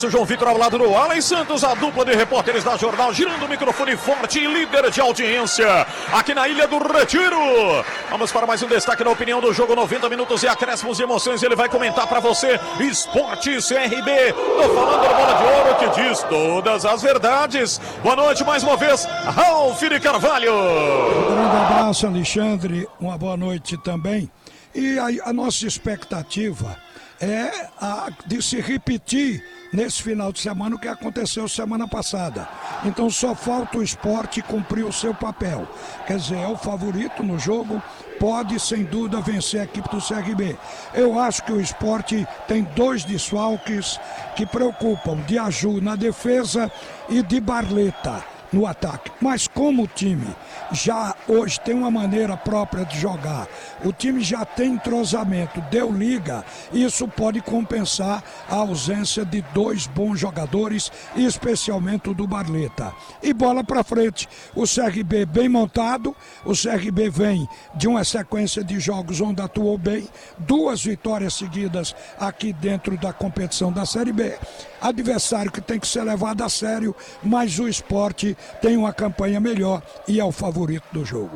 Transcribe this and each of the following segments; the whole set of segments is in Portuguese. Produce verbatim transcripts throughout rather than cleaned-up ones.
João Vitor ao lado do Alan Santos, a dupla de repórteres da Jornal, girando o microfone forte e líder de audiência aqui na Ilha do Retiro. Vamos para mais um destaque na opinião do jogo, noventa minutos e acréscimos de emoções. Ele vai comentar para você Esporte C R B. Tô falando da Bola de Ouro que diz todas as verdades. Boa noite mais uma vez, Ralf de Carvalho. Um grande abraço, Alexandre. Uma boa noite também. E a, a nossa expectativa é a de se repetir nesse final de semana o que aconteceu semana passada. Então só falta o esporte cumprir o seu papel. Quer dizer, é o favorito no jogo, pode sem dúvida vencer a equipe do C R B. Eu acho que o esporte tem dois desfalques que preocupam, de Aju na defesa e de Barleta no ataque. Mas como o time já hoje tem uma maneira própria de jogar, o time já tem entrosamento, deu liga, isso pode compensar a ausência de dois bons jogadores, especialmente o do Barleta. E bola pra frente, o C R B bem montado, o C R B vem de uma sequência de jogos onde atuou bem, duas vitórias seguidas aqui dentro da competição da Série B, adversário que tem que ser levado a sério, mas o esporte tem uma campanha melhor e é o favorito do jogo.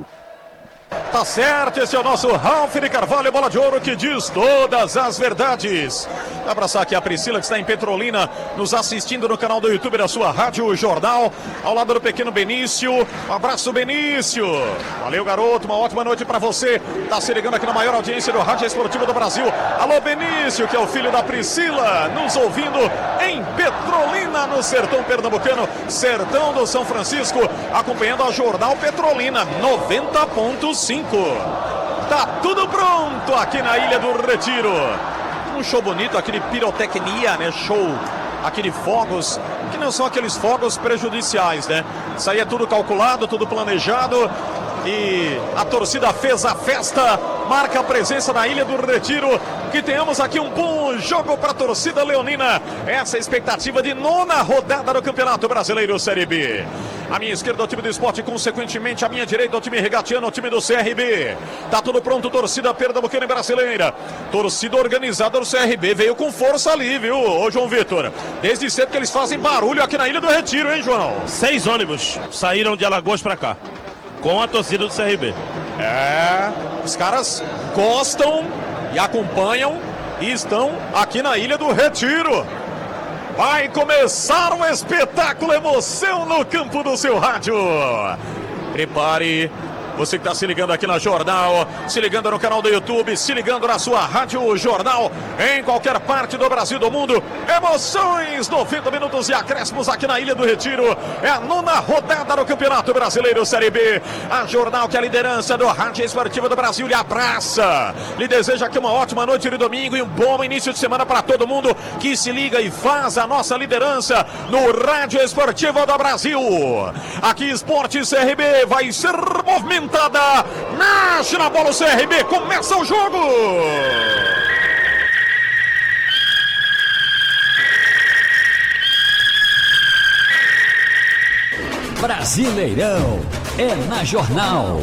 Tá certo, esse é o nosso Ralf de Carvalho, Bola de Ouro que diz todas as verdades. Vou abraçar aqui a Priscila, que está em Petrolina, nos assistindo no canal do YouTube da sua Rádio Jornal, ao lado do pequeno Benício. Um abraço, Benício. Valeu, garoto, uma ótima noite para você. Tá se ligando aqui na maior audiência do Rádio Esportivo do Brasil. Alô, Benício, que é o filho da Priscila, nos ouvindo em Petrolina, no sertão pernambucano, sertão do São Francisco, acompanhando a Jornal Petrolina noventa ponto cinco. Tá tudo pronto aqui na Ilha do Retiro. Um show bonito, aquele pirotecnia, né? Show, aquele fogos, que não são aqueles fogos prejudiciais, né? Isso aí é tudo calculado, tudo planejado. E a torcida fez a festa, marca a presença na Ilha do Retiro. Que tenhamos aqui um bom jogo para a torcida leonina. Essa é a expectativa de nona rodada do Campeonato Brasileiro Série B. A minha esquerda é o time do esporte, consequentemente a minha direita é o time regatiano, o time do C R B. Tá tudo pronto, torcida pernambucana e brasileira. Torcida organizada do C R B veio com força ali, viu, ô João Vitor? Desde cedo que eles fazem barulho aqui na Ilha do Retiro, hein, João? Seis ônibus saíram de Alagoas para cá, com a torcida do C R B. É, os caras gostam e acompanham e estão aqui na Ilha do Retiro. Vai começar um espetáculo, emoção no campo do seu rádio. Prepare. Você que está se ligando aqui na Jornal, se ligando no canal do YouTube, se ligando na sua Rádio Jornal, em qualquer parte do Brasil e do mundo. Emoções, noventa minutos e acréscimos aqui na Ilha do Retiro. É a nona rodada do Campeonato Brasileiro Série B. A Jornal, que é a liderança do Rádio Esportivo do Brasil, lhe abraça. Lhe deseja aqui uma ótima noite de domingo e um bom início de semana para todo mundo que se liga e faz a nossa liderança no Rádio Esportivo do Brasil. Aqui Esporte C R B vai ser movimentado. Mexe na bola o C R B, começa o jogo! Brasileirão é na Jornal.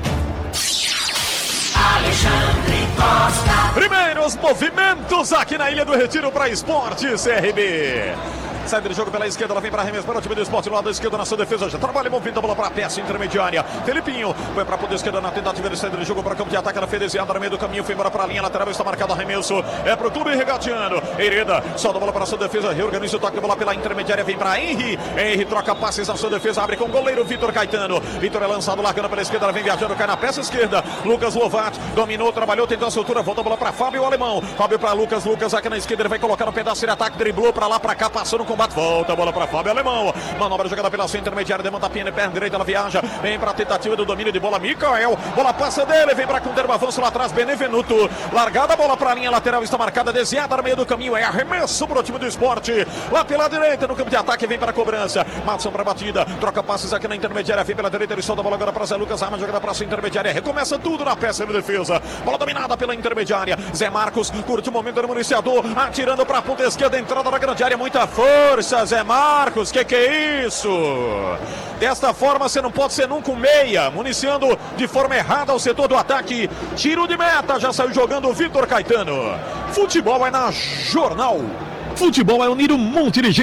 Alexandre Costa. Primeiros movimentos aqui na Ilha do Retiro para Esporte C R B. Saída de jogo pela esquerda, ela vem para arremesso para o time do esporte no lado esquerdo na sua defesa. Já trabalha movendo a bola para a peça intermediária. Felipinho foi para a ponta esquerda na tentativa de saída de jogo para o campo de ataque. Ela fez desviada no meio do caminho, foi embora para a linha lateral. Está marcado arremesso. É para o clube regatiano. Hereda solta a bola para a sua defesa. Reorganiza o toque de bola pela intermediária. Vem para Henry. Henry troca passes na sua defesa. Abre com o goleiro Vitor Caetano. Vitor é lançado, largando pela esquerda. Ela vem viajando, cai na peça esquerda. Lucas Lovat dominou, trabalhou, tentou a soltura. Volta a bola para Fábio, o alemão. Fábio para Lucas. Lucas aqui na esquerda. Ele vai colocar no pedaço de ataque. Driblou para lá, para cá, passou no combate. Volta a bola para Fábio Alemão, manobra jogada pela sua intermediária, demanda a pena, perna direita, ela viaja, vem para a tentativa do domínio de bola, Mikael, bola passa dele, vem para Cunderbo, avanço lá atrás, Benevenuto, largada a bola para a linha lateral, está marcada, desviada no meio do caminho, é arremesso para o time do esporte, lá pela direita, no campo de ataque, vem para a cobrança, Matson para a batida, troca passes aqui na intermediária, vem pela direita, ele solta a bola agora para Zé Lucas, arma jogada para a sua intermediária, recomeça tudo na peça de defesa, bola dominada pela intermediária, Zé Marcos, curte o momento do municiador, atirando para a ponta esquerda, entrada na grande área, muita força, Zé Marcos, que que é isso? Desta forma você não pode ser nunca um meia, municiando de forma errada o setor do ataque, tiro de meta, já saiu jogando o Vitor Caetano. Futebol é na Jornal. Futebol é unir um monte de gente.